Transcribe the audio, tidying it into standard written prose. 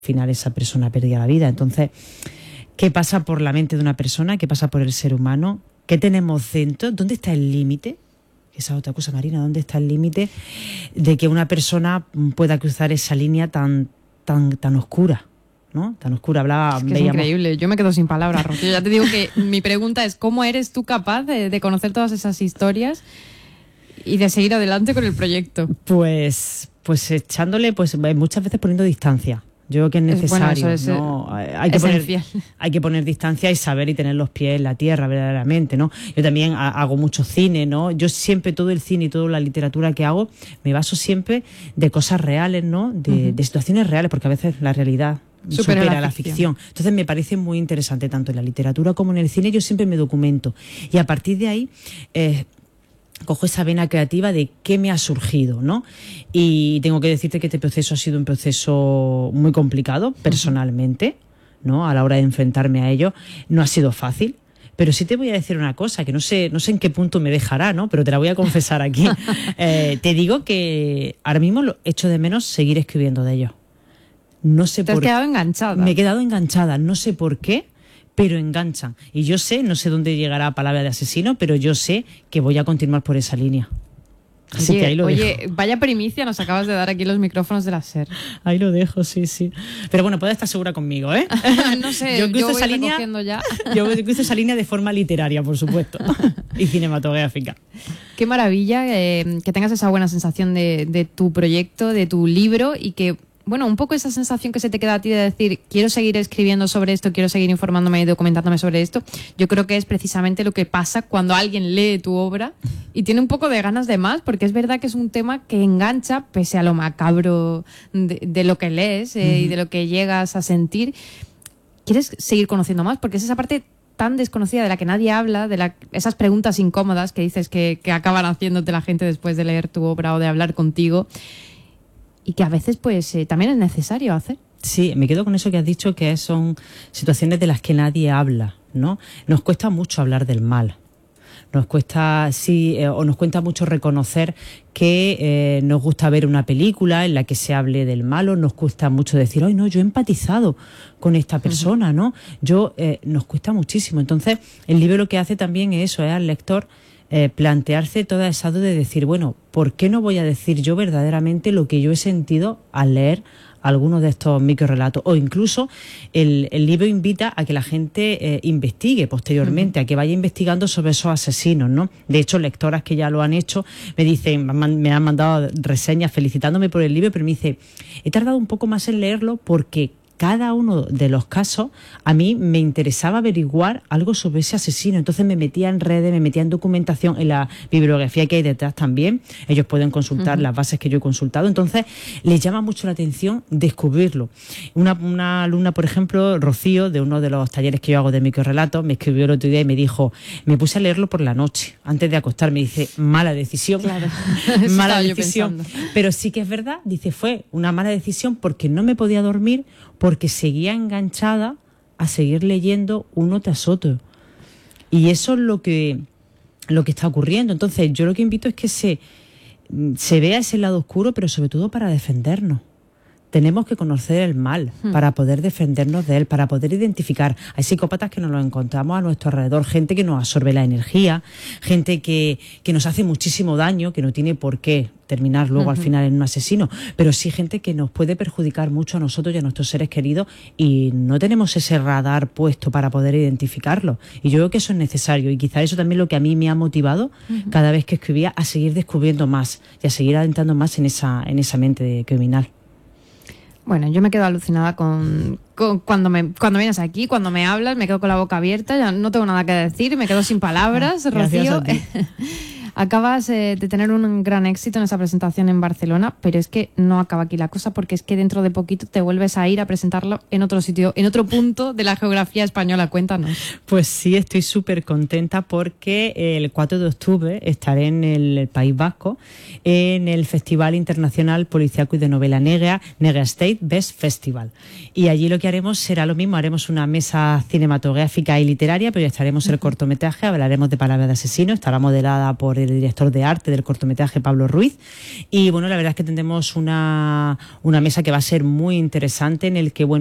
final esa persona perdía la vida. Entonces, ¿qué pasa por la mente de una persona? ¿Qué pasa por el ser humano? ¿Qué tenemos dentro? ¿Dónde está el límite? Esa es otra cosa, Marina. ¿Dónde está el límite de que una persona pueda cruzar esa línea tan oscura? ¿No? Tan oscura. Es increíble. Yo me quedo sin palabras, Rocío. Ya te digo que mi pregunta es ¿cómo eres tú capaz de conocer todas esas historias y de seguir adelante con el proyecto? Pues echándole, muchas veces poniendo distancia. Yo creo que es necesario, bueno, eso es, ¿no? Hay que poner distancia y saber y tener los pies en la tierra verdaderamente, ¿no? Yo también hago mucho cine, ¿no? Yo siempre, todo el cine y toda la literatura que hago, me baso siempre de cosas reales, ¿no? De situaciones reales, porque a veces la realidad supera la ficción. Entonces me parece muy interesante, tanto en la literatura como en el cine. Yo siempre me documento. Y a partir de ahí cojo esa vena creativa de qué me ha surgido, ¿no? Y tengo que decirte que este proceso ha sido un proceso muy complicado, personalmente, ¿no? A la hora de enfrentarme a ello. No ha sido fácil. Pero sí te voy a decir una cosa, que no sé en qué punto me dejará, ¿no? Pero te la voy a confesar aquí. Te digo que ahora mismo echo de menos seguir escribiendo de ello. No sé ¿Te has quedado enganchada? Me he quedado enganchada, no sé por qué, pero enganchan. Y yo no sé dónde llegará Palabra de Asesino, pero yo sé que voy a continuar por esa línea. Así que ahí lo dejo. Vaya primicia nos acabas de dar aquí los micrófonos de la SER. Ahí lo dejo, sí. Pero bueno, puedes estar segura conmigo, ¿eh? No sé, yo voy recogiendo ya. Yo cruzo esa línea de forma literaria, por supuesto, y cinematográfica. Qué maravilla que tengas esa buena sensación de tu proyecto, de tu libro, y que, bueno, un poco esa sensación que se te queda a ti de decir quiero seguir escribiendo sobre esto, quiero seguir informándome y documentándome sobre esto. Yo creo que es precisamente lo que pasa cuando alguien lee tu obra y tiene un poco de ganas de más, porque es verdad que es un tema que engancha pese a lo macabro de lo que lees y de lo que llegas a sentir. ¿Quieres seguir conociendo más? Porque es esa parte tan desconocida de la que nadie habla, esas preguntas incómodas que dices que acaban haciéndote la gente después de leer tu obra o de hablar contigo, y que a veces pues también es necesario hacer. Sí, me quedo con eso que has dicho, que son situaciones de las que nadie habla, ¿no? Nos cuesta mucho hablar del mal. Nos cuesta, nos cuesta mucho reconocer que nos gusta ver una película en la que se hable del malo. Nos cuesta mucho decir, no, yo he empatizado con esta persona, ¿no? Nos cuesta muchísimo. Entonces, el libro lo que hace también es eso, al lector plantearse toda esa duda de decir, bueno, ¿por qué no voy a decir yo verdaderamente lo que yo he sentido al leer algunos de estos microrelatos? O incluso el libro invita a que la gente investigue posteriormente, a que vaya investigando sobre esos asesinos, ¿no? De hecho, lectoras que ya lo han hecho me han mandado reseñas felicitándome por el libro, pero me dice, he tardado un poco más en leerlo porque cada uno de los casos a mí me interesaba averiguar algo sobre ese asesino. Entonces me metía en redes, me metía en documentación, en la bibliografía que hay detrás también. Ellos pueden consultar las bases que yo he consultado. Entonces les llama mucho la atención descubrirlo. Una alumna, por ejemplo, Rocío, de uno de los talleres que yo hago de microrelatos, me escribió el otro día y me dijo, me puse a leerlo por la noche, antes de acostarme. Dice, mala decisión. Claro. Mala decisión. Pero sí que es verdad, dice, fue una mala decisión porque no me podía dormir, porque seguía enganchada a seguir leyendo uno tras otro. Y eso es lo que está ocurriendo. Entonces, yo lo que invito es que se vea ese lado oscuro, pero sobre todo para defendernos. Tenemos que conocer el mal para poder defendernos de él, para poder identificar. Hay psicópatas que nos los encontramos a nuestro alrededor, gente que nos absorbe la energía, gente que nos hace muchísimo daño, que no tiene por qué terminar luego al final en un asesino, pero sí gente que nos puede perjudicar mucho a nosotros y a nuestros seres queridos, y no tenemos ese radar puesto para poder identificarlo. Y yo creo que eso es necesario, y quizá eso también es lo que a mí me ha motivado cada vez que escribía a seguir descubriendo más y a seguir adentrando más en esa mente criminal. Bueno, yo me quedo alucinada con cuando vienes aquí, cuando me hablas, me quedo con la boca abierta, ya no tengo nada que decir, me quedo sin palabras. Rocío, acabas de tener un gran éxito en esa presentación en Barcelona, pero es que no acaba aquí la cosa, porque es que dentro de poquito te vuelves a ir a presentarlo en otro sitio, en otro punto de la geografía española. Cuéntanos. Pues sí, estoy súper contenta porque el 4 de octubre estaré en el País Vasco en el Festival Internacional Policíaco y de Novela Negra, Negra State Best Festival. Y allí lo que haremos será lo mismo, haremos una mesa cinematográfica y literaria, pero ya estaremos el cortometraje, hablaremos de Palabra de Asesino, estará modelada por del director de arte del cortometraje, Pablo Ruiz. Y bueno, la verdad es que tendremos una mesa que va a ser muy interesante, en el que, bueno,